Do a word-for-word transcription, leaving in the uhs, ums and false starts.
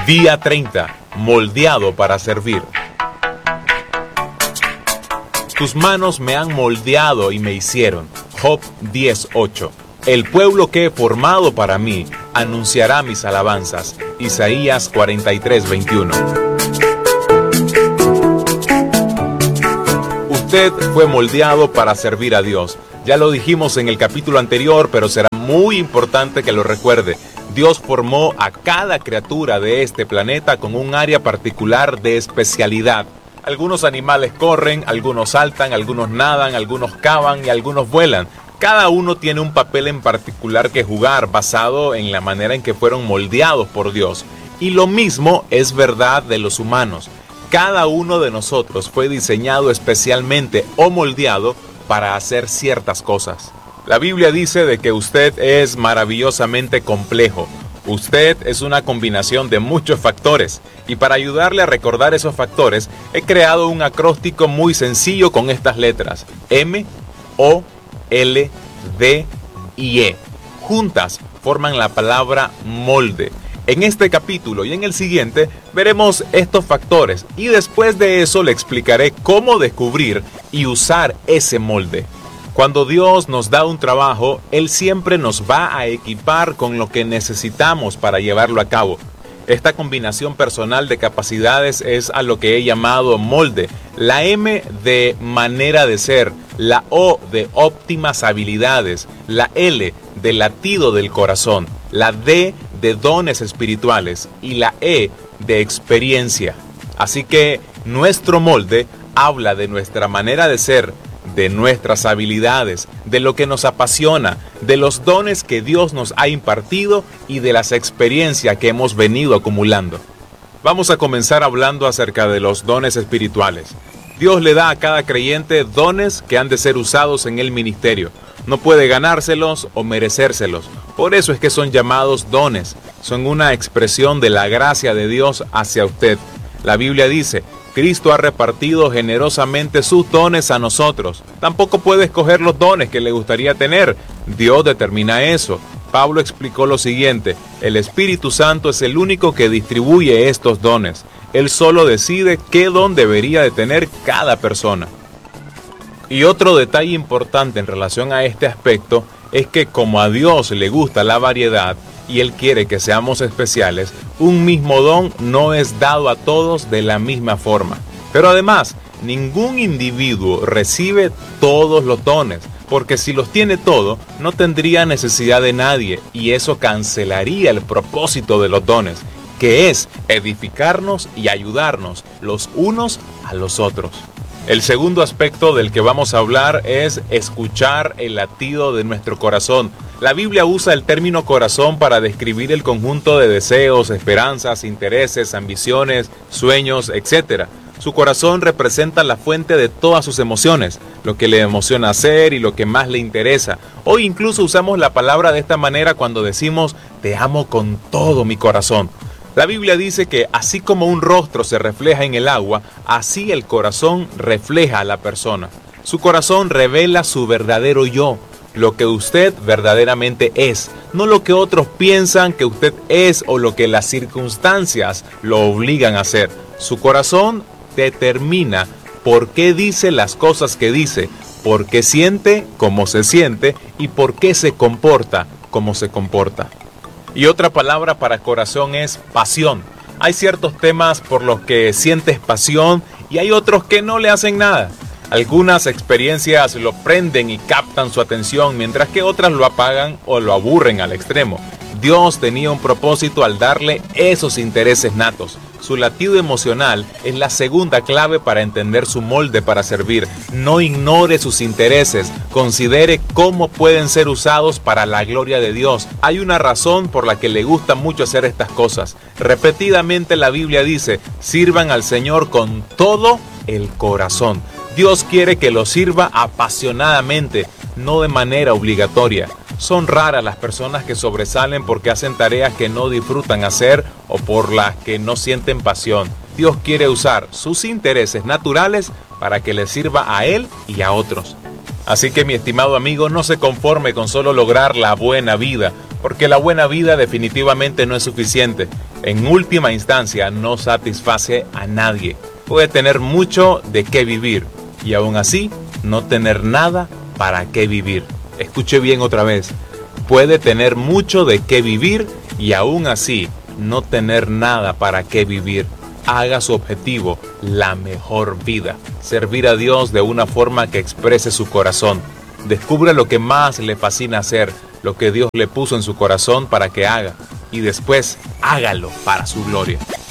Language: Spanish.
Día treinta. Moldeado para servir. Tus manos me han moldeado y me hicieron. Job diez ocho. El pueblo que he formado para mí anunciará mis alabanzas. Isaías cuarenta y tres veintiuno. Usted fue moldeado para servir a Dios. Ya lo dijimos en el capítulo anterior, pero será muy importante que lo recuerde. Dios formó a cada criatura de este planeta con un área particular de especialidad. Algunos animales corren, algunos saltan, algunos nadan, algunos cavan y algunos vuelan. Cada uno tiene un papel en particular que jugar basado en la manera en que fueron moldeados por Dios. Y lo mismo es verdad de los humanos. Cada uno de nosotros fue diseñado especialmente o moldeado para hacer ciertas cosas. La Biblia dice de que usted es maravillosamente complejo. Usted es una combinación de muchos factores. Y para ayudarle a recordar esos factores, he creado un acróstico muy sencillo con estas letras: M, O, L, D y E. Juntas forman la palabra molde. En este capítulo y en el siguiente veremos estos factores y después de eso le explicaré cómo descubrir y usar ese molde. Cuando Dios nos da un trabajo, Él siempre nos va a equipar con lo que necesitamos para llevarlo a cabo. Esta combinación personal de capacidades es a lo que he llamado molde. La M de manera de ser, la O de óptimas habilidades, la L de latido del corazón, la D de dones espirituales y la E de experiencia. Así que nuestro molde habla de nuestra manera de ser, de nuestras habilidades, de lo que nos apasiona, de los dones que Dios nos ha impartido y de las experiencias que hemos venido acumulando. Vamos a comenzar hablando acerca de los dones espirituales. Dios le da a cada creyente dones que han de ser usados en el ministerio. No puede ganárselos o merecérselos. Por eso es que son llamados dones. Son una expresión de la gracia de Dios hacia usted. La Biblia dice: Cristo ha repartido generosamente sus dones a nosotros. Tampoco puede escoger los dones que le gustaría tener. Dios determina eso. Pablo explicó lo siguiente: el Espíritu Santo es el único que distribuye estos dones. Él solo decide qué don debería de tener cada persona. Y otro detalle importante en relación a este aspecto es que como a Dios le gusta la variedad y Él quiere que seamos especiales, un mismo don no es dado a todos de la misma forma. Pero además, ningún individuo recibe todos los dones, porque si los tiene todo, no tendría necesidad de nadie y eso cancelaría el propósito de los dones, que es edificarnos y ayudarnos los unos a los otros. El segundo aspecto del que vamos a hablar es escuchar el latido de nuestro corazón. La Biblia usa el término corazón para describir el conjunto de deseos, esperanzas, intereses, ambiciones, sueños, etcétera. Su corazón representa la fuente de todas sus emociones, lo que le emociona hacer y lo que más le interesa. Hoy incluso usamos la palabra de esta manera cuando decimos: te amo con todo mi corazón. La Biblia dice que así como un rostro se refleja en el agua, así el corazón refleja a la persona. Su corazón revela su verdadero yo, lo que usted verdaderamente es, no lo que otros piensan que usted es o lo que las circunstancias lo obligan a hacer. Su corazón determina por qué dice las cosas que dice, por qué siente como se siente y por qué se comporta como se comporta. Y otra palabra para corazón es pasión. Hay ciertos temas por los que sientes pasión y hay otros que no le hacen nada. Algunas experiencias lo prenden y captan su atención, mientras que otras lo apagan o lo aburren al extremo. Dios tenía un propósito al darle esos intereses natos. Su latido emocional es la segunda clave para entender su molde para servir. No ignore sus intereses, considere cómo pueden ser usados para la gloria de Dios. Hay una razón por la que le gusta mucho hacer estas cosas. Repetidamente la Biblia dice: sirvan al Señor con todo el corazón. Dios quiere que lo sirva apasionadamente, no de manera obligatoria. Son raras las personas que sobresalen porque hacen tareas que no disfrutan hacer o por las que no sienten pasión. Dios quiere usar sus intereses naturales para que le sirva a Él y a otros. Así que, mi estimado amigo, no se conforme con solo lograr la buena vida, porque la buena vida definitivamente no es suficiente. en última instancia no satisface a nadie. Puede tener mucho de qué vivir y aún así no tener nada para qué vivir. Escuche bien otra vez. Puede tener mucho de qué vivir y aún así no tener nada para qué vivir. Haga su objetivo la mejor vida. Servir a Dios de una forma que exprese su corazón. Descubra lo que más le fascina hacer, lo que Dios le puso en su corazón para que haga. Y después hágalo para su gloria.